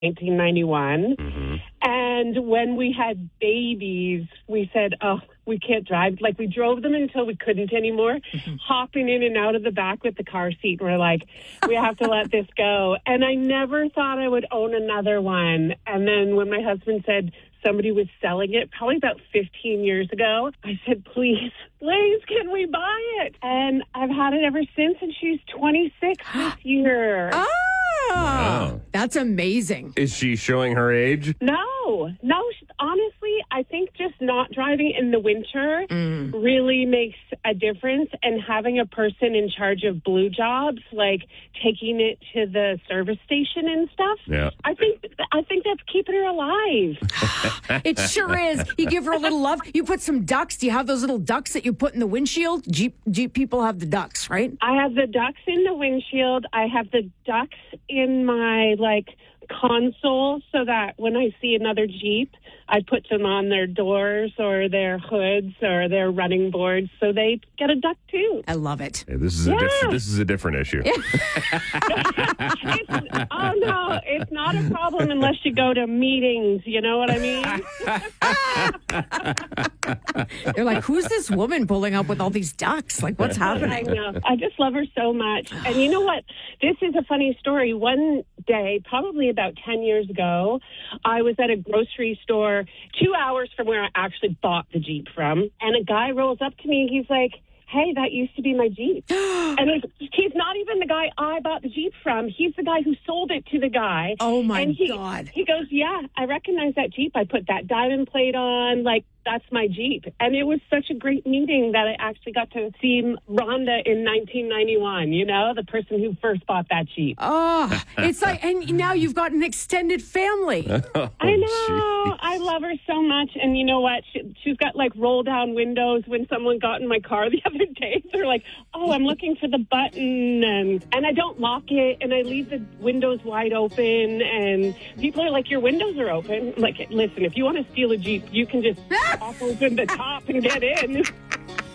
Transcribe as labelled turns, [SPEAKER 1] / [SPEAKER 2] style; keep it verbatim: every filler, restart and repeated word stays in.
[SPEAKER 1] nineteen ninety-one.
[SPEAKER 2] Mm-hmm.
[SPEAKER 1] And when we had babies, we said, oh, we can't drive. Like, we drove them until we couldn't anymore,
[SPEAKER 2] Mm-hmm.
[SPEAKER 1] hopping in and out of the back with the car seat. We're like, we have to let this go. And I never thought I would own another one. And then when my husband said somebody was selling it, probably about fifteen years ago, I said, please, please, can we buy it? And I've had it ever since, and she's twenty-six this year.
[SPEAKER 3] Oh,
[SPEAKER 2] Wow.
[SPEAKER 3] that's amazing.
[SPEAKER 2] Is she showing her age?
[SPEAKER 1] No, no. sh- Honestly, I think just not driving in the winter
[SPEAKER 3] Mm.
[SPEAKER 1] really makes a difference. And having a person in charge of blue jobs, like taking it to the service station and stuff,
[SPEAKER 2] Yeah.
[SPEAKER 1] I think I think that's keeping her alive.
[SPEAKER 3] It sure is. You give her a little love. You put some ducks. Do you have those little ducks that you put in the windshield? Jeep, Jeep people have the ducks, right?
[SPEAKER 1] I have the ducks in the windshield. I have the ducks in my, like, console so that when I see another Jeep, I put them on their doors or their hoods or their running boards so they get a duck too.
[SPEAKER 3] I love it.
[SPEAKER 2] Hey, this is a
[SPEAKER 1] Yeah.
[SPEAKER 2] diff- this is a different issue.
[SPEAKER 1] It's, oh, no, it's not a problem unless you go to meetings. You know what I mean?
[SPEAKER 3] They're like, who's this woman pulling up with all these ducks? Like, what's
[SPEAKER 1] I
[SPEAKER 3] happening?
[SPEAKER 1] know. I just love her so much. And you know what? This is a funny story. One day, probably about ten years ago, I was at a grocery store two hours from where I actually bought the Jeep from. And a guy rolls up to me. He's like, hey, that used to be my Jeep. And he's, he's not even the guy I bought the Jeep from. He's the guy who sold it to the guy.
[SPEAKER 3] Oh, my
[SPEAKER 1] and he,
[SPEAKER 3] God.
[SPEAKER 1] He goes, yeah, I recognize that Jeep. I put that diamond plate on. Like, that's my Jeep. And it was such a great meeting that I actually got to see Rhonda in nineteen ninety-one, you know, the person who first bought that Jeep.
[SPEAKER 3] Oh, it's like, and now you've got an extended family.
[SPEAKER 2] Oh,
[SPEAKER 1] I know.
[SPEAKER 2] gee.
[SPEAKER 1] I love her so much. And you know what? She, she's got like roll down windows. When someone got in my car the other day, they're like, oh, I'm looking for the button. And, and I don't lock it. And I leave the windows wide open. And people are like, your windows are open. I'm like, listen, if you want to steal a Jeep, you can just pop open the top and get in.